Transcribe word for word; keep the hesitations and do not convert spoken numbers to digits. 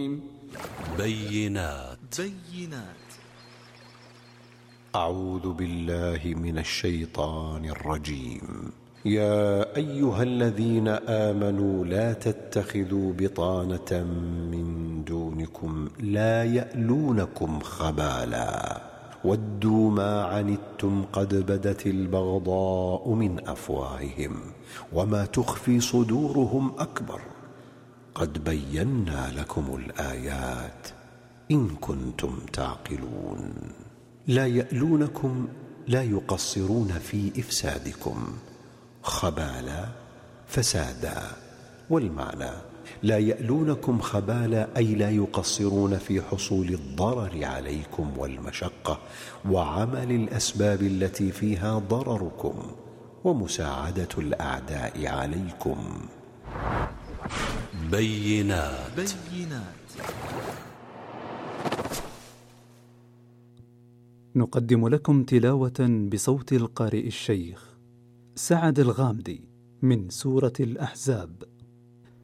بينات بينات أعوذ بالله من الشيطان الرجيم. يا أيها الذين آمنوا لا تتخذوا بطانة من دونكم لا يألونكم خبالا ودوا ما عنتم قد بدت البغضاء من أفواههم وما تخفي صدورهم أكبر قد بينا لكم الآيات إن كنتم تعقلون. لا يألونكم لا يقصرون في إفسادكم، خبالا فسادا، والمعنى لا يألونكم خبالا أي لا يقصرون في حصول الضرر عليكم والمشقة وعمل الأسباب التي فيها ضرركم ومساعدة الأعداء عليكم. بينات بينات نقدم لكم تلاوة بصوت القارئ الشيخ سعد الغامدي من سورة الأحزاب.